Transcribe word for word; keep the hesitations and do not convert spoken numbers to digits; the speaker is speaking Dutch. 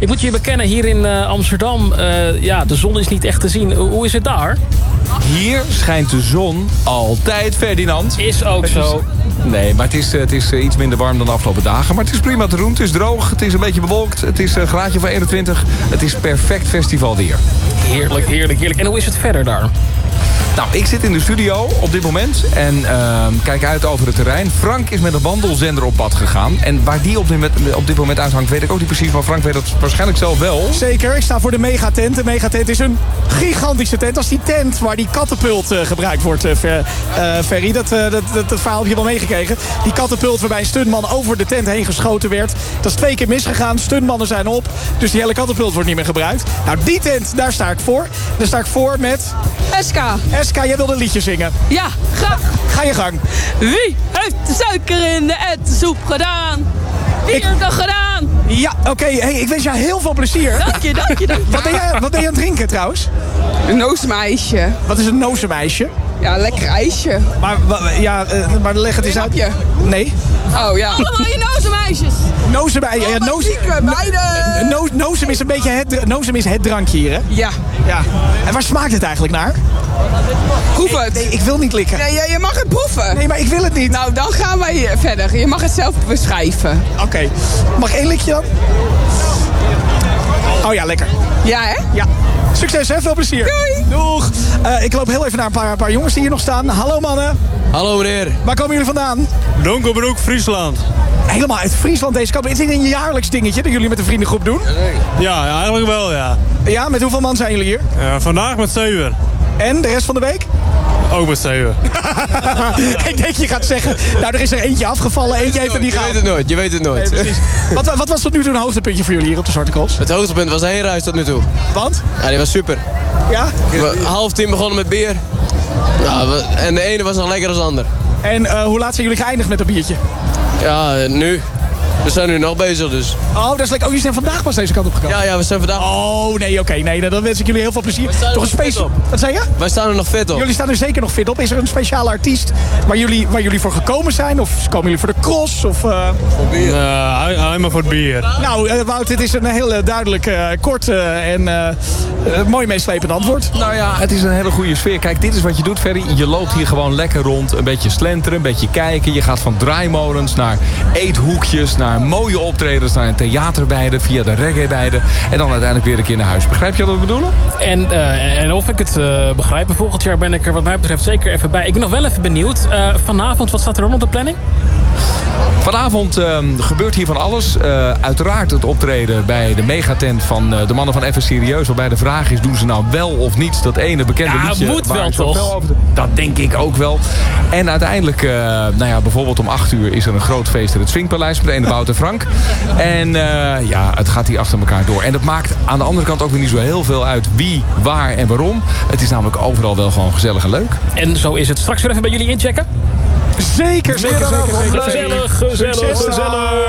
Ik moet je bekennen, hier in uh, Amsterdam... Uh, ja, de zon is niet echt te zien. Uh, hoe is het daar? Hier schijnt de zon altijd, Ferdinand. Is ook zo. Nee, maar het is, het is iets minder warm dan de afgelopen dagen. Maar het is prima te doen. Het is droog, het is een beetje bewolkt. Het is een graadje van eenentwintig. Het is perfect festivalweer. Heerlijk, heerlijk, heerlijk. En hoe is het verder daar? Nou, ik zit in de studio op dit moment en uh, kijk uit over het terrein. Frank is met een wandelzender op pad gegaan. En waar die op dit, moment, op dit moment uithangt, weet ik ook niet precies. Maar Frank weet dat waarschijnlijk zelf wel. Zeker, ik sta voor de megatent. De megatent is een gigantische tent. Dat is die tent waar die katapult uh, gebruikt wordt, uh, Fer, uh, Ferry. Dat, uh, dat, dat, dat verhaal heb je wel meegekregen. Die katapult waarbij een stuntman over de tent heen geschoten werd. Dat is twee keer misgegaan. Stuntmannen zijn op. Dus die hele katapult wordt niet meer gebruikt. Nou, die tent, daar sta ik voor. Daar sta ik voor met... Eska. Eska, jij wilde een liedje zingen. Ja, graag. Ga je gang. Wie heeft de suiker in de ettensoep gedaan? Wie Ik... heeft dat gedaan? Ja, oké. Okay. Hey, ik wens jou heel veel plezier. Dank je, dank je, dank je. Wat ben je, wat ben je aan het drinken trouwens? Een noosmeisje. Wat is een nozenmeisje? Ja, lekker ijsje. Maar, ja, uh, maar leg het eens uit. Je? Nee. Oh ja. Allemaal je nozenmeisjes. Nozenmeisje. Ja, nozen, beide. No, nozem is een beetje het, nozem is het drankje hier, hè? Ja. Ja. En waar smaakt het eigenlijk naar? Proef het. Nee, nee, ik wil niet likken. Nee, je mag het proeven. Nee, maar ik wil het niet. Nou, dan gaan wij verder. Je mag het zelf beschrijven. Oké. Okay. Mag één likje dan? Oh ja, lekker. Ja, hè? Ja. Succes, hè? Veel plezier. Doei. Doeg. Uh, ik loop heel even naar een paar, een paar jongens die hier nog staan. Hallo mannen. Hallo meneer. Waar komen jullie vandaan? Donkerbroek, Friesland. Helemaal uit Friesland deze kant. Is dit een jaarlijks dingetje dat jullie met een vriendengroep doen? Ja, ja eigenlijk wel, ja. Ja, met hoeveel man zijn jullie hier? Uh, vandaag met zeven. En de rest van de week? Ook met zeven. Ik denk je gaat zeggen, nou er is er eentje afgevallen, eentje heeft er niet gehaald. Je weet het nooit, je weet het nooit. Nee, wat, wat was tot nu toe een hoogtepuntje voor jullie hier op de Zwarte Cross? Het hoogtepunt was de hele reis tot nu toe. Want? Ja, die was super. Ja? We, half tien begonnen met bier. Ja, we, en de ene was nog lekker als de ander. En uh, hoe laat zijn jullie geëindigd met dat biertje? Ja, nu. We zijn nu nog bezig dus. Oh, dat is lekker. Oh, jullie zijn vandaag pas deze kant op gekomen? Ja, ja, we zijn vandaag... Oh, nee, oké. Okay, nee, dan wens ik jullie heel veel plezier. Toch een speciaal... Wat zei je? Wij staan er nog fit op. Jullie staan er zeker nog fit op. Is er een speciale artiest waar jullie, waar jullie voor gekomen zijn? Of komen jullie voor de cross? Of, uh... Voor bier? Uh, alleen maar voor het bier. Nou, uh, Wout, dit is een heel uh, duidelijk, uh, kort uh, en uh, uh, mooi meeslepend antwoord. Nou ja, het is een hele goede sfeer. Kijk, dit is wat je doet, Ferry. Je loopt hier gewoon lekker rond. Een beetje slenteren, een beetje kijken. Je gaat van draaimolens naar eethoekjes, naar mooie optredens, naar een theaterbeide, via de reggaebeide. En dan uiteindelijk weer een keer naar huis. Begrijp je wat we bedoelen? En, uh, en of ik het uh, begrijp, volgend jaar ben ik er wat mij betreft zeker even bij. Ik ben nog wel even benieuwd. Uh, vanavond, wat staat er dan op de planning? Vanavond uh, gebeurt hier van alles. Uh, uiteraard het optreden bij de megatent van uh, de mannen van Even Serieus. Waarbij de vraag is, doen ze nou wel of niet dat ene bekende ja, liedje? Moet wel, toch? Over de... Dat denk ik ook wel. En uiteindelijk, uh, nou ja, bijvoorbeeld om acht uur is er een groot feest in het Swingpaleis met de ene Wout en Frank. En uh, ja, het gaat hier achter elkaar door. En dat maakt aan de andere kant ook weer niet zo heel veel uit wie, waar en waarom. Het is namelijk overal wel gewoon gezellig en leuk. En zo is het. Straks weer even bij jullie inchecken. Zeker, zeker, zeker. zeker, zeker. Gezellig, gezellig, gezellig.